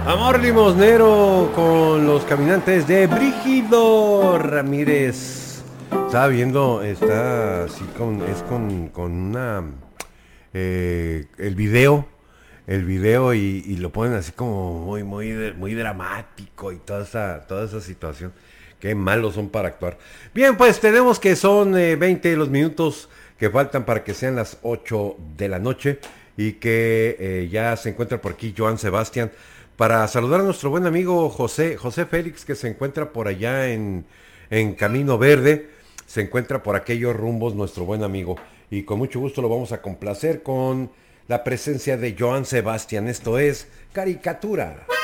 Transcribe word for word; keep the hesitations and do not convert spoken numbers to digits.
Amor limosnero con los caminantes de Brígido Ramírez. Estaba viendo, está así con, es con, con una, eh, el video, el video y, y lo ponen así como muy, muy, muy dramático y toda esa, toda esa situación. Qué malos son para actuar. Bien, pues tenemos que son eh, veinte los minutos que faltan para que sean las ocho de la noche y que eh, ya se encuentra por aquí Joan Sebastián para saludar a nuestro buen amigo José, José Félix, que se encuentra por allá en, en Camino Verde, se encuentra por aquellos rumbos nuestro buen amigo. Y con mucho gusto lo vamos a complacer con la presencia de Joan Sebastián. Esto es Caricatura.